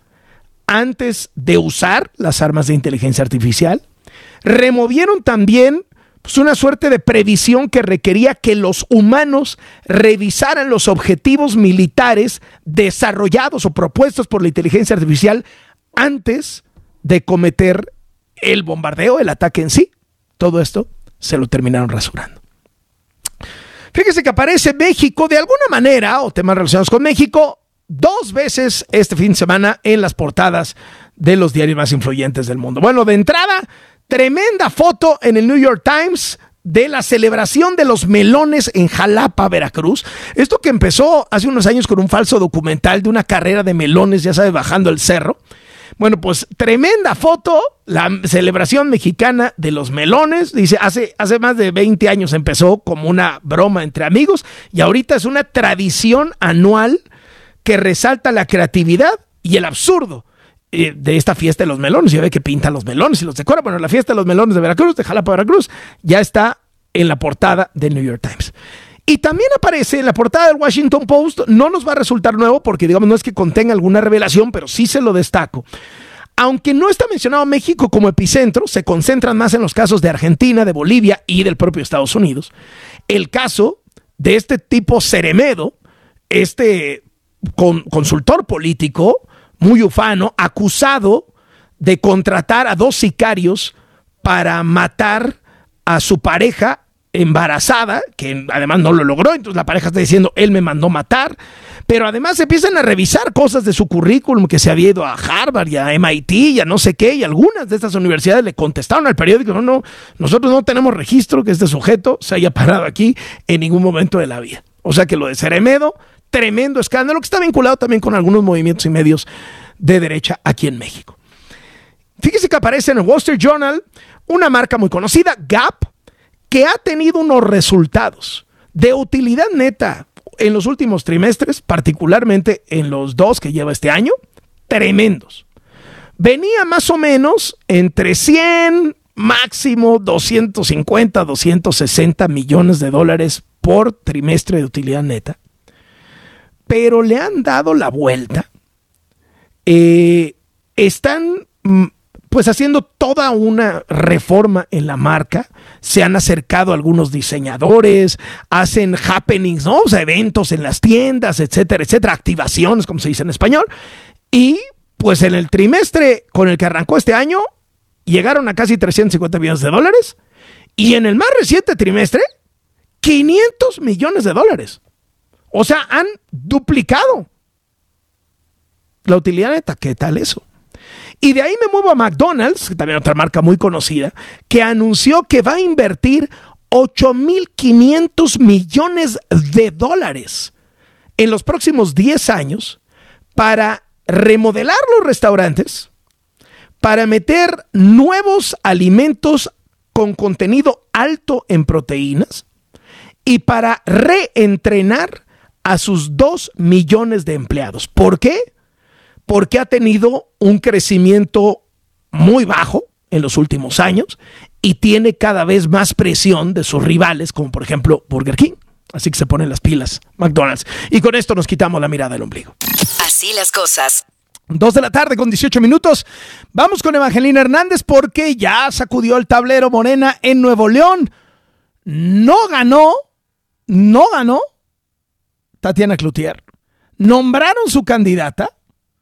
antes de usar las armas de inteligencia artificial. Removieron también pues, una suerte de previsión que requería que los humanos revisaran los objetivos militares desarrollados o propuestos por la inteligencia artificial antes de cometer el bombardeo, el ataque en sí. Todo esto se lo terminaron rasurando. Fíjese que aparece México de alguna manera, o temas relacionados con México, 2 veces este fin de semana en las portadas de los diarios más influyentes del mundo. Bueno, de entrada, tremenda foto en el New York Times de la celebración de los melones en Jalapa, Veracruz. Esto que empezó hace unos años con un falso documental de una carrera de melones, ya sabes, bajando el cerro. Bueno, pues tremenda foto, la celebración mexicana de los melones. Dice, hace más de 20 años empezó como una broma entre amigos y ahorita es una tradición anual que resalta la creatividad y el absurdo de esta fiesta de los melones. Ya ve que pintan los melones y los decora. Bueno, la fiesta de los melones de Veracruz, de Jalapa, Veracruz, ya está en la portada del New York Times. Y también aparece en la portada del Washington Post, no nos va a resultar nuevo porque digamos no es que contenga alguna revelación, pero sí se lo destaco. Aunque no está mencionado México como epicentro, se concentran más en los casos de Argentina, de Bolivia y del propio Estados Unidos. El caso de este tipo Ceremedo, este consultor político muy ufano, acusado de contratar a 2 sicarios para matar a su pareja embarazada, que además no lo logró, entonces la pareja está diciendo, él me mandó matar, pero además empiezan a revisar cosas de su currículum, que se había ido a Harvard y a MIT y a no sé qué, y algunas de estas universidades le contestaron al periódico, no, nosotros no tenemos registro que este sujeto se haya parado aquí en ningún momento de la vida. O sea que lo de Ceremedo, tremendo escándalo que está vinculado también con algunos movimientos y medios de derecha aquí en México. Fíjese que aparece en el Wall Street Journal una marca muy conocida, Gap, que ha tenido unos resultados de utilidad neta en los últimos trimestres, particularmente en los 2 que lleva este año, tremendos. Venía más o menos entre 100, máximo 250, 260 millones de dólares por trimestre de utilidad neta. Pero le han dado la vuelta. Están pues haciendo toda una reforma en la marca. Se han acercado algunos diseñadores, hacen happenings, ¿no? O sea, eventos en las tiendas, etcétera, etcétera, activaciones, como se dice en español. Y pues en el trimestre con el que arrancó este año, llegaron a casi 350 millones de dólares. Y en el más reciente trimestre, 500 millones de dólares. O sea, han duplicado la utilidad neta. ¿Qué tal eso? Y de ahí me muevo a McDonald's, que también es otra marca muy conocida, que anunció que va a invertir 8.500 millones de dólares en los próximos 10 años para remodelar los restaurantes, para meter nuevos alimentos con contenido alto en proteínas y para reentrenar a sus 2 millones de empleados. ¿Por qué? Porque ha tenido un crecimiento muy bajo en los últimos años y tiene cada vez más presión de sus rivales, como por ejemplo Burger King. Así que se ponen las pilas McDonald's. Y con esto nos quitamos la mirada del ombligo. Así las cosas. 2 de la tarde con 18 minutos. Vamos con Evangelina Hernández porque ya sacudió el tablero Morena en Nuevo León. No ganó Tatiana Cloutier. Nombraron su candidata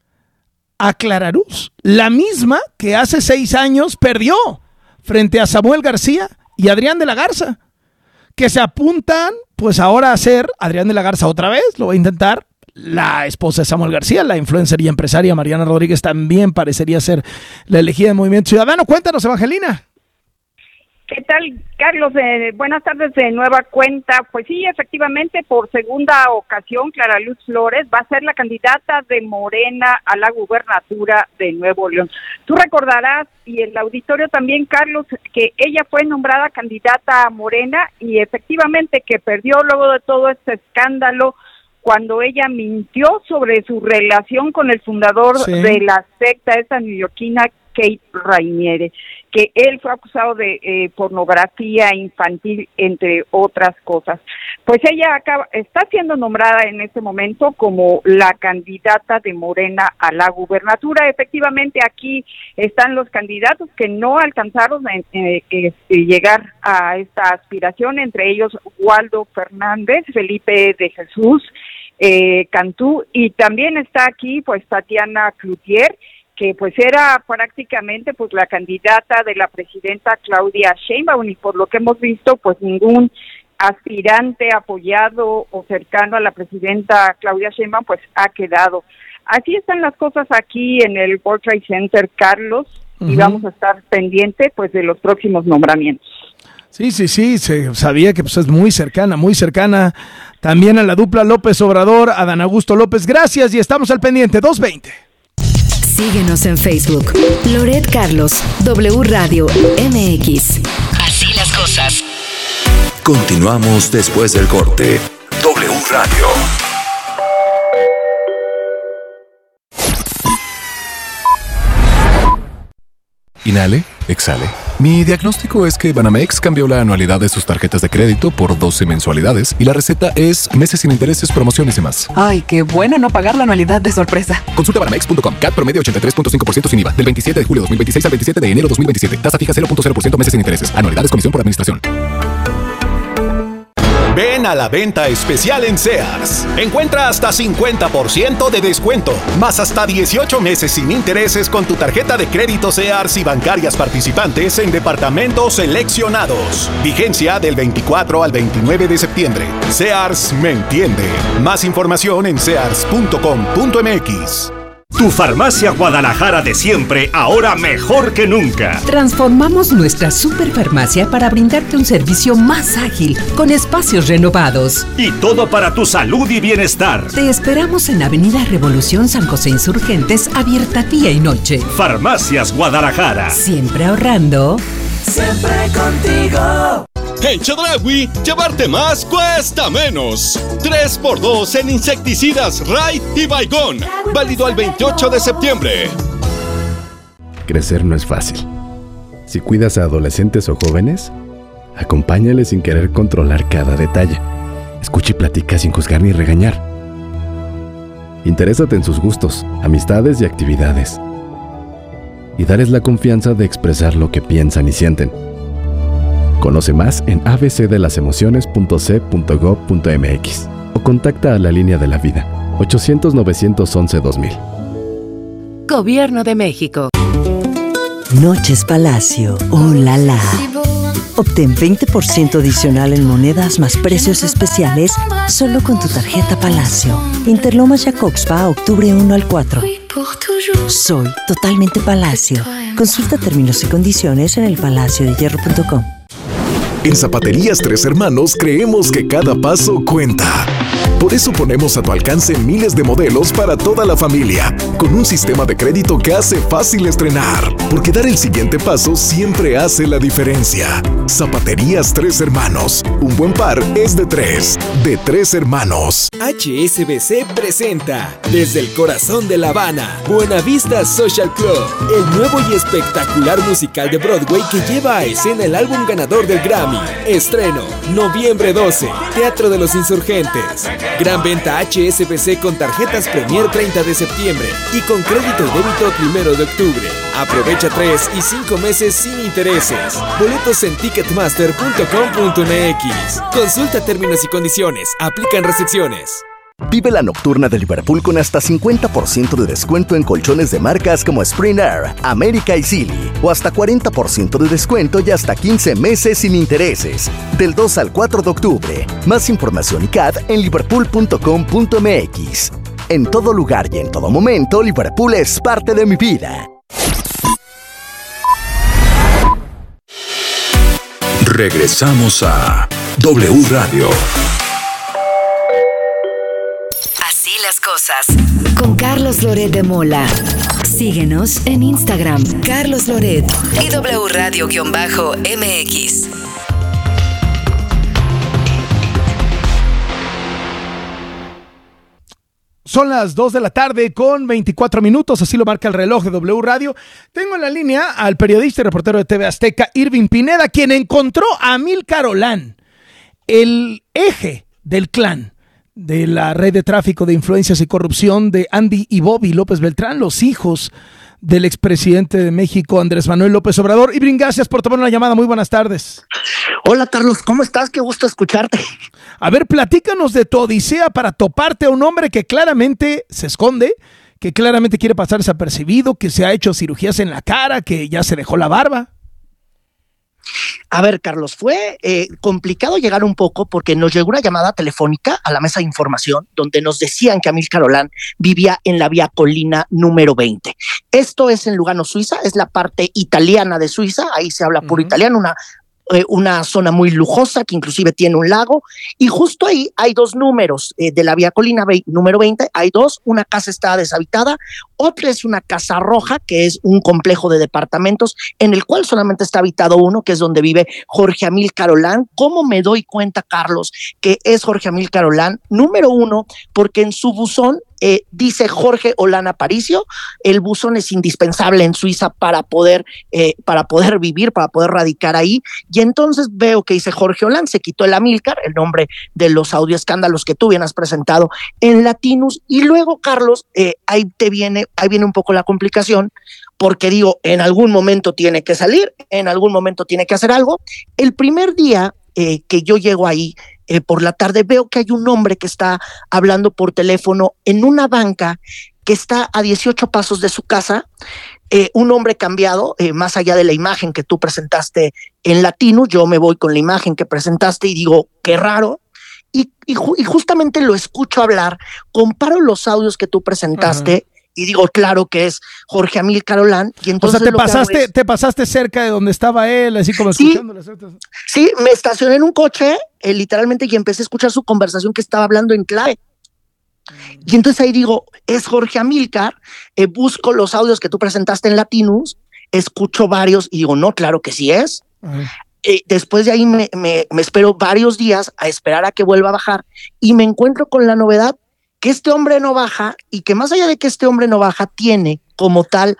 a Clara Luz, la misma que hace 6 años perdió frente a Samuel García y Adrián de la Garza, que se apuntan pues ahora a ser Adrián de la Garza otra vez, lo va a intentar. La esposa de Samuel García, la influencer y empresaria Mariana Rodríguez, también parecería ser la elegida de Movimiento Ciudadano. Cuéntanos, Evangelina. ¿Qué tal, Carlos? Buenas tardes de nueva cuenta. Pues sí, efectivamente, por segunda ocasión, Clara Luz Flores va a ser la candidata de Morena a la gubernatura de Nuevo León. Tú recordarás, y el auditorio también, Carlos, que ella fue nombrada candidata a Morena y efectivamente que perdió luego de todo este escándalo cuando ella mintió sobre su relación con el fundador de la secta esta neoyorquina, Kate Rainiere, que él fue acusado de pornografía infantil, entre otras cosas. Pues ella está siendo nombrada en este momento como la candidata de Morena a la gubernatura. Efectivamente, aquí están los candidatos que no alcanzaron llegar a esta aspiración, entre ellos Waldo Fernández, Felipe de Jesús, Cantú, y también está aquí pues Tatiana Cloutier, que pues era prácticamente pues la candidata de la presidenta Claudia Sheinbaum, y por lo que hemos visto pues ningún aspirante apoyado o cercano a la presidenta Claudia Sheinbaum pues ha quedado. Así están las cosas aquí en el World Trade Center, Carlos, y vamos a estar pendientes pues de los próximos nombramientos. Sí, se sabía que pues es muy cercana también a la dupla López Obrador, a Dan Augusto López. Gracias y estamos al pendiente, 2:20. Síguenos en Facebook, Loret Carlos, W Radio MX. Así las cosas. Continuamos después del corte. W Radio. Inhale, exhale. Mi diagnóstico es que Banamex cambió la anualidad de sus tarjetas de crédito por 12 mensualidades y la receta es meses sin intereses, promociones y más. Ay, qué bueno no pagar la anualidad de sorpresa. Consulta banamex.com. CAT promedio 83.5% sin IVA. Del 27 de julio 2026 al 27 de enero 2027. Tasa fija 0.0% meses sin intereses. Anualidades comisión por administración. Ven a la venta especial en Sears. Encuentra hasta 50% de descuento, más hasta 18 meses sin intereses con tu tarjeta de crédito Sears y bancarias participantes en departamentos seleccionados. Vigencia del 24 al 29 de septiembre. Sears me entiende. Más información en sears.com.mx. Tu farmacia Guadalajara de siempre, ahora mejor que nunca. Transformamos nuestra superfarmacia para brindarte un servicio más ágil, con espacios renovados. Y todo para tu salud y bienestar. Te esperamos en Avenida Revolución San José Insurgentes, abierta día y noche. Farmacias Guadalajara. Siempre ahorrando. Siempre contigo. En Chedraui, llevarte más cuesta menos. 3x2 en insecticidas Raid y Baigón. Válido al 28 de septiembre. Crecer no es fácil. Si cuidas a adolescentes o jóvenes, acompáñales sin querer controlar cada detalle. Escucha y platica sin juzgar ni regañar. Interésate en sus gustos, amistades y actividades. Y darles la confianza de expresar lo que piensan y sienten. Conoce más en abcdelasemociones.c.gov.mx o contacta a la Línea de la Vida, 800-911-2000. Gobierno de México. Noches Palacio, oh la la. Obtén 20% adicional en monedas más precios especiales solo con tu tarjeta Palacio. Interlomas Jacobspa, octubre 1 al 4. Soy totalmente Palacio. Consulta términos y condiciones en elpalaciodehierro.com. En Zapaterías Tres Hermanos creemos que cada paso cuenta. Por eso ponemos a tu alcance miles de modelos para toda la familia, con un sistema de crédito que hace fácil estrenar, porque dar el siguiente paso siempre hace la diferencia. Zapaterías Tres Hermanos, un buen par es de tres hermanos. HSBC presenta desde el corazón de La Habana, Buenavista Social Club, el nuevo y espectacular musical de Broadway que lleva a escena el álbum ganador del Grammy. Estreno, noviembre 12, Teatro de los Insurgentes. Gran venta HSBC con tarjetas Premier 30 de septiembre y con crédito y débito 1 de octubre. Aprovecha 3 y 5 meses sin intereses. Boletos en ticketmaster.com.mx. Consulta términos y condiciones. Aplican restricciones. Vive la nocturna de Liverpool con hasta 50% de descuento en colchones de marcas como Spring Air, América y Sealy, o hasta 40% de descuento y hasta 15 meses sin intereses, del 2 al 4 de octubre. Más información y CAD en liverpool.com.mx. En todo lugar y en todo momento, Liverpool es parte de mi vida. Regresamos a W Radio. Las cosas con Carlos Loret de Mola. Síguenos en Instagram, Carlos Loret y W Radio-MX. Son las 2 de la tarde con 24 minutos, así lo marca el reloj de W Radio. Tengo en la línea al periodista y reportero de TV Azteca, Irving Pineda, quien encontró a Amílcar Olán, el eje del clan de la red de tráfico de influencias y corrupción de Andy y Bobby López Beltrán, los hijos del expresidente de México, Andrés Manuel López Obrador. Ibrin, gracias por tomar una llamada. Muy buenas tardes. Hola, Carlos, ¿cómo estás? Qué gusto escucharte. A ver, platícanos de tu odisea para toparte a un hombre que claramente se esconde, que claramente quiere pasar desapercibido, que se ha hecho cirugías en la cara, que ya se dejó la barba. A ver, Carlos, fue complicado llegar un poco porque nos llegó una llamada telefónica a la mesa de información donde nos decían que Amílcar Olán vivía en la Vía Colina número 20. Esto es en Lugano, Suiza, es la parte italiana de Suiza, ahí se habla puro italiano, una zona muy lujosa que inclusive tiene un lago, y justo ahí hay dos números de la Vía Colina número 20, hay dos, una casa está deshabitada, otra es una casa roja, que es un complejo de departamentos en el cual solamente está habitado uno, que es donde vive Jorge Amílcar Olán. ¿Cómo me doy cuenta, Carlos, que es Jorge Amílcar Olán? Número uno, porque en su buzón dice Jorge Olán Aparicio. El buzón es indispensable en Suiza para poder vivir, para poder radicar ahí, y entonces veo que dice Jorge Olán, se quitó el Amílcar, el nombre de los audioescándalos que tú bien has presentado en Latinus, y luego, Carlos, ahí viene un poco la complicación, porque digo, en algún momento tiene que salir, en algún momento tiene que hacer algo. El primer día que yo llego ahí, por la tarde, veo que hay un hombre que está hablando por teléfono en una banca que está a 18 pasos de su casa, un hombre cambiado, más allá de la imagen que tú presentaste en Latinus. Yo me voy con la imagen que presentaste y digo, qué raro. Y justamente lo escucho hablar, comparo los audios que tú presentaste, y digo, claro que es Jorge Amílcar Olán. Y entonces, o sea, te pasaste cerca de donde estaba él, así como escuchándolo. Sí, me estacioné en un coche, literalmente, y empecé a escuchar su conversación que estaba hablando en clave. Y entonces ahí digo, es Jorge Amílcar, busco los audios que tú presentaste en Latinus, escucho varios y digo, no, claro que sí es. Después de ahí me espero varios días a esperar a que vuelva a bajar y me encuentro con la novedad que este hombre no baja y que más allá de que este hombre no baja, tiene como tal,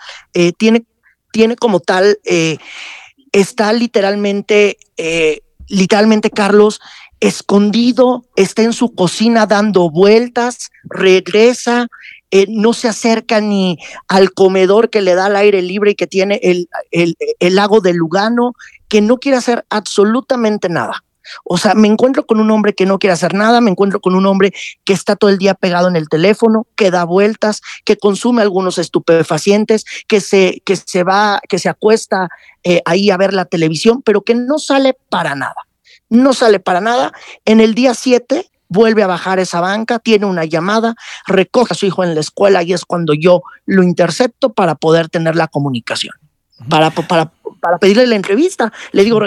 está literalmente, Carlos, escondido, está en su cocina dando vueltas, regresa, no se acerca ni al comedor que le da al aire libre y que tiene el lago de Lugano, que no quiere hacer absolutamente nada. O sea, me encuentro con un hombre que no quiere hacer nada, me encuentro con un hombre que está todo el día pegado en el teléfono, que da vueltas, que consume algunos estupefacientes, que se acuesta ahí a ver la televisión, pero que no sale para nada. No sale para nada. En el día 7 vuelve a bajar esa banca, tiene una llamada, recoge a su hijo en la escuela y es cuando yo lo intercepto para poder tener la comunicación, para pedirle la entrevista. Le digo,